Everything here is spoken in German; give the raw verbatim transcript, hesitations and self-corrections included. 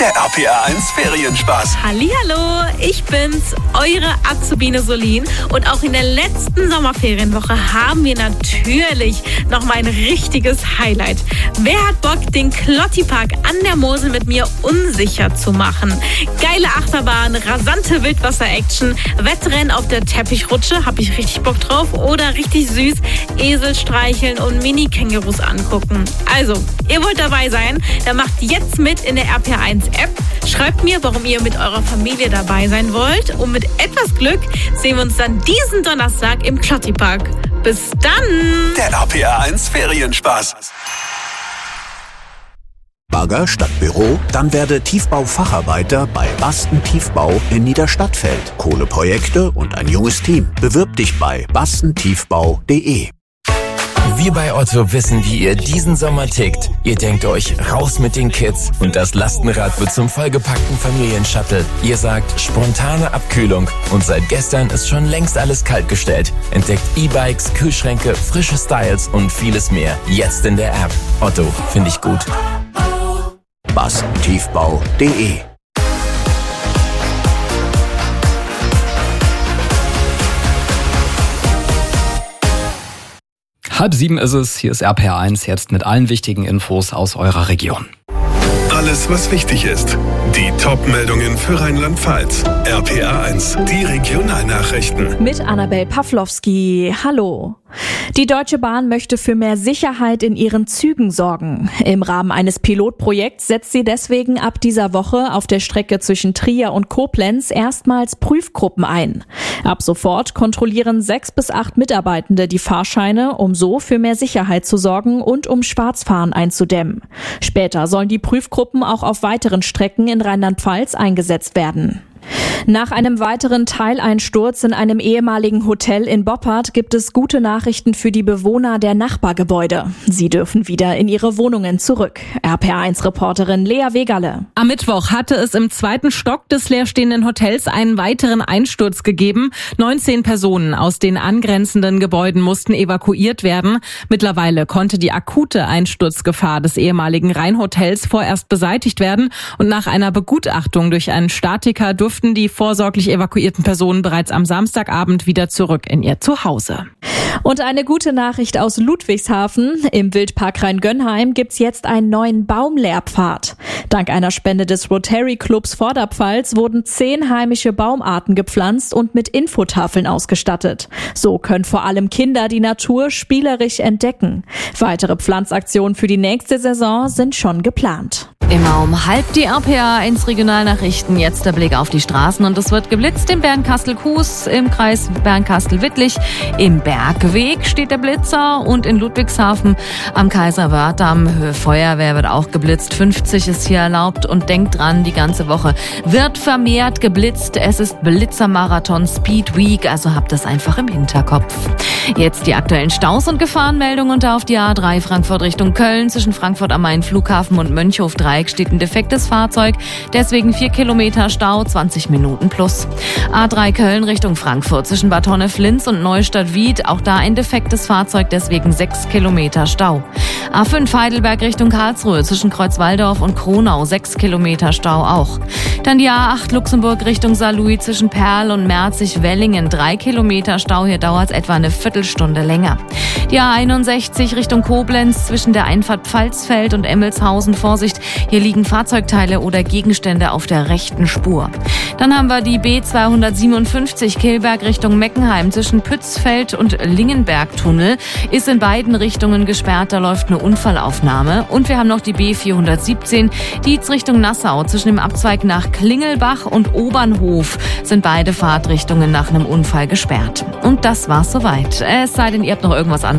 Der R P R eins Ferienspaß. Hallihallo, ich bin's, eure Azubine Solin. Und auch in der letzten Sommerferienwoche haben wir natürlich noch mal ein richtiges Highlight. Wer hat Bock, den Klottipark an der Mosel mit mir unsicher zu machen? Geile Achterbahn, rasante Wildwasser-Action, Wettrennen auf der Teppichrutsche, hab ich richtig Bock drauf. Oder richtig süß, Esel streicheln und Mini-Kängurus angucken. Also, ihr wollt dabei sein, dann macht jetzt mit in der R P R eins App. Schreibt mir, warum ihr mit eurer Familie dabei sein wollt. Und mit etwas Glück sehen wir uns dann diesen Donnerstag im Klottipark. Bis dann! Der R P R eins Ferienspaß. Bagger statt Büro? Dann werde Tiefbaufacharbeiter bei Basten Tiefbau in Niederstadtfeld. Kohleprojekte und ein junges Team. Bewirb dich bei bastentiefbau punkt de. Wir bei Otto wissen, wie ihr diesen Sommer tickt. Ihr denkt euch, raus mit den Kids und das Lastenrad wird zum vollgepackten Familienshuttle. Ihr sagt, spontane Abkühlung und seit gestern ist schon längst alles kaltgestellt. Entdeckt E-Bikes, Kühlschränke, frische Styles und vieles mehr. Jetzt in der App. Otto, finde ich gut. bastentiefbau punkt de. Halb sieben ist es, hier ist R P R eins, jetzt mit allen wichtigen Infos aus eurer Region. Alles, was wichtig ist. Die Top-Meldungen für Rheinland-Pfalz. R P R eins, die Regionalnachrichten. Mit Annabel Pawlowski. Hallo. Die Deutsche Bahn möchte für mehr Sicherheit in ihren Zügen sorgen. Im Rahmen eines Pilotprojekts setzt sie deswegen ab dieser Woche auf der Strecke zwischen Trier und Koblenz erstmals Prüfgruppen ein. Ab sofort kontrollieren sechs bis acht Mitarbeitende die Fahrscheine, um so für mehr Sicherheit zu sorgen und um Schwarzfahren einzudämmen. Später sollen die Prüfgruppen auch auf weiteren Strecken in Rheinland-Pfalz eingesetzt werden. Nach einem weiteren Teileinsturz in einem ehemaligen Hotel in Boppard gibt es gute Nachrichten für die Bewohner der Nachbargebäude. Sie dürfen wieder in ihre Wohnungen zurück. R P R eins Reporterin Lea Wegerle. Am Mittwoch hatte es im zweiten Stock des leerstehenden Hotels einen weiteren Einsturz gegeben. neunzehn Personen aus den angrenzenden Gebäuden mussten evakuiert werden. Mittlerweile konnte die akute Einsturzgefahr des ehemaligen Rheinhotels vorerst beseitigt werden. Und nach einer Begutachtung durch einen Statiker durften die vorsorglich evakuierten Personen bereits am Samstagabend wieder zurück in ihr Zuhause. Und eine gute Nachricht aus Ludwigshafen. Im Wildpark Rheingönheim gibt's jetzt einen neuen Baumlehrpfad. Dank einer Spende des Rotary Clubs Vorderpfalz wurden zehn heimische Baumarten gepflanzt und mit Infotafeln ausgestattet. So können vor allem Kinder die Natur spielerisch entdecken. Weitere Pflanzaktionen für die nächste Saison sind schon geplant. Immer um halb die R P R eins Regionalnachrichten. Jetzt der Blick auf die Straßen und es wird geblitzt im Bernkastel-Kues, im Kreis Bernkastel-Wittlich. Im Bergweg steht der Blitzer und in Ludwigshafen am Kaiserwertdamm. Feuerwehr wird auch geblitzt. fünfzig ist hier erlaubt und denkt dran, die ganze Woche wird vermehrt geblitzt. Es ist Blitzermarathon Speed Week, also habt das einfach im Hinterkopf. Jetzt die aktuellen Staus und Gefahrenmeldungen und da auf die A drei Frankfurt Richtung Köln zwischen Frankfurt am Main Flughafen und Mönchhof Dreieck steht ein defektes Fahrzeug, deswegen vier Kilometer Stau, zwanzig Minuten plus. A drei Köln Richtung Frankfurt zwischen Bad Honnef-Linz und Neustadt-Wied, auch da ein defektes Fahrzeug, deswegen sechs Kilometer Stau. A fünf Heidelberg Richtung Karlsruhe zwischen Kreuzwaldorf und Kronau, sechs Kilometer Stau auch. Dann die A acht Luxemburg Richtung Saarlouis zwischen Perl und Merzig-Wellingen, drei Kilometer Stau, hier dauert es etwa eine Viertelstunde länger. Die A einundsechzig Richtung Koblenz zwischen der Einfahrt Pfalzfeld und Emmelshausen, Vorsicht, hier liegen Fahrzeugteile oder Gegenstände auf der rechten Spur. Dann haben wir die B zweihundertsiebenundfünfzig Kilberg Richtung Meckenheim zwischen Pützfeld und Lingenbergtunnel, ist in beiden Richtungen gesperrt, da läuft eine Unfallaufnahme. Und wir haben noch die B vierhundertsiebzehn, Dietz Richtung Nassau zwischen dem Abzweig nach Klingelbach und Obernhof sind beide Fahrtrichtungen nach einem Unfall gesperrt. Und das war's soweit. Es sei denn, ihr habt noch irgendwas anderes